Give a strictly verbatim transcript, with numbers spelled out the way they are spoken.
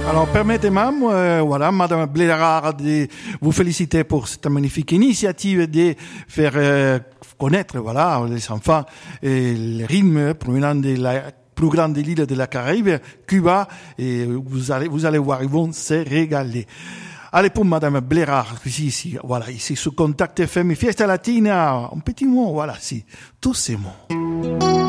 Alors, permettez-moi, euh, voilà, Madame Blérard, de vous féliciter pour cette magnifique initiative de faire euh, connaître, voilà, les enfants, et les rythmes provenant de la plus grande île de la Caraïbe, Cuba, et vous allez, vous allez voir, ils vont se régaler. Allez, pour Madame Blérard, ici, ici, voilà, ici, sous Contact F M, Fiesta Latina, un petit mot, voilà, si, tous ces mots.